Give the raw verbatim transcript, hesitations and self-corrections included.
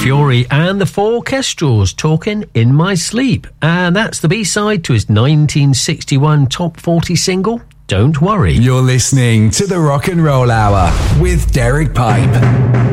Fury and the Four Kestrels talking In My Sleep. And that's the B-side to his nineteen sixty-one top forty single, Don't Worry. You're listening to the Rock and Roll Hour with Derek Pipe.